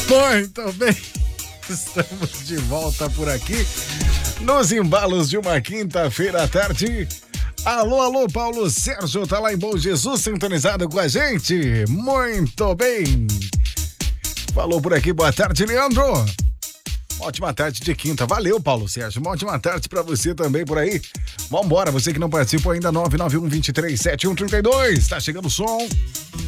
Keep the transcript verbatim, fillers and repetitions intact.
Muito bem, estamos de volta por aqui, nos embalos de uma quinta-feira à tarde. Alô, alô, Paulo Sérgio, tá lá em Bom Jesus, sintonizado com a gente. Muito bem. Falou por aqui, boa tarde, Leandro. Ótima tarde de quinta. Valeu, Paulo Sérgio. Uma ótima tarde pra você também por aí. Vambora, você que não participou ainda, nove nove um, dois três, sete um três dois. Tá chegando o som.